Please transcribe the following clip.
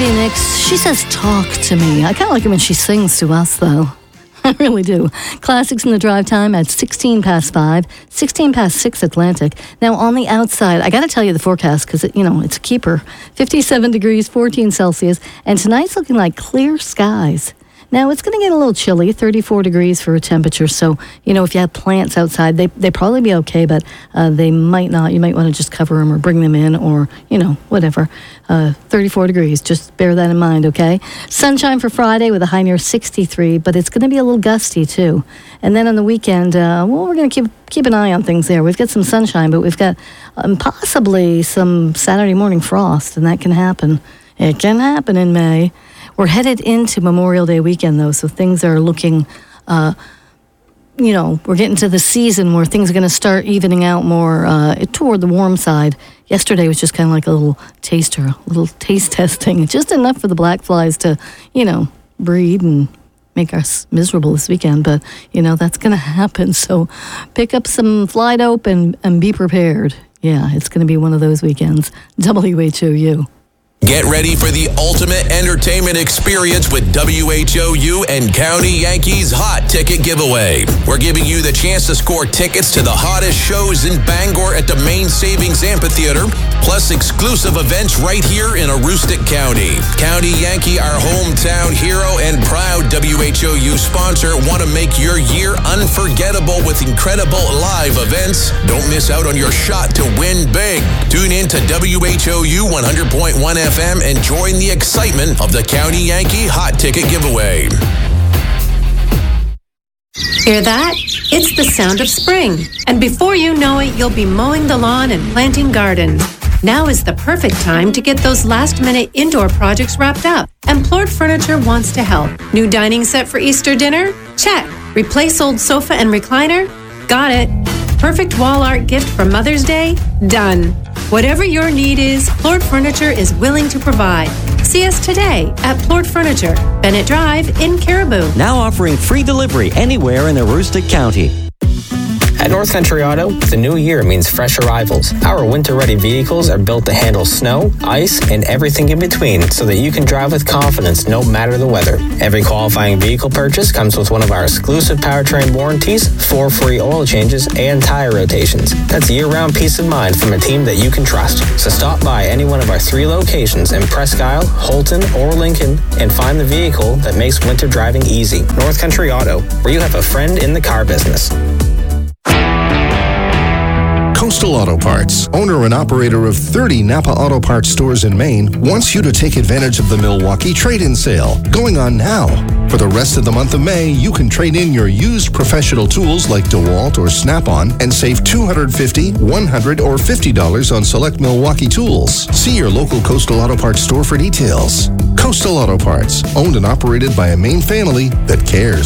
Stevie Nicks, she says, talk to me. I kind of like it when she sings to us, though. I really do. Classics in the drive time at 16 past 5, 16 past 6 Atlantic. Now, on the outside, I got to tell you the forecast because, it's a keeper. 57 degrees, 14 Celsius, and tonight's looking like clear skies. Now, it's going to get a little chilly, 34 degrees for a temperature. So, if you have plants outside, they probably be okay, but they might not. You might want to just cover them or bring them in or, whatever. 34 degrees. Just bear that in mind, okay? Sunshine for Friday with a high near 63, but it's going to be a little gusty, too. And then on the weekend, we're going to keep an eye on things there. We've got some sunshine, but we've got possibly some Saturday morning frost, and that can happen. It can happen in May. We're headed into Memorial Day weekend, though, so things are looking, we're getting to the season where things are going to start evening out more toward the warm side. Yesterday was just kind of like a little taster, a little taste testing, just enough for the black flies to, breed and make us miserable this weekend. But, that's going to happen, so pick up some fly dope and be prepared. Yeah, it's going to be one of those weekends. WHOU. Get ready for the ultimate entertainment experience with WHOU and County Yankees Hot Ticket Giveaway. We're giving you the chance to score tickets to the hottest shows in Bangor at the Main Savings Amphitheater, plus exclusive events right here in Aroostook County. County Yankee, our hometown hero and proud WHOU sponsor, want to make your year unforgettable with incredible live events. Don't miss out on your shot to win big. Tune in to WHOU 100.1 FM and join the excitement of the County Yankee Hot Ticket Giveaway. Hear that? It's the sound of spring. And before you know it, you'll be mowing the lawn and planting gardens. Now is the perfect time to get those last-minute indoor projects wrapped up. And Plord Furniture wants to help. New dining set for Easter dinner? Check. Replace old sofa and recliner? Got it. Perfect wall art gift for Mother's Day? Done. Whatever your need is, Plord Furniture is willing to provide. See us today at Plord Furniture, Bennett Drive in Caribou. Now offering free delivery anywhere in Aroostook County. At North Country Auto, the new year means fresh arrivals. Our winter-ready vehicles are built to handle snow, ice, and everything in between so that you can drive with confidence no matter the weather. Every qualifying vehicle purchase comes with one of our exclusive powertrain warranties, 4 free oil changes, and tire rotations. That's year-round peace of mind from a team that you can trust. So stop by any one of our 3 locations in Presque Isle, Holton, or Lincoln and find the vehicle that makes winter driving easy. North Country Auto, where you have a friend in the car business. Coastal Auto Parts, owner and operator of 30 Napa Auto Parts stores in Maine, wants you to take advantage of the Milwaukee trade-in sale going on now. For the rest of the month of May, you can trade in your used professional tools like DeWalt or Snap-on and save $250, $100, or $50 on select Milwaukee tools. See your local Coastal Auto Parts store for details. Coastal Auto Parts, owned and operated by a Maine family that cares.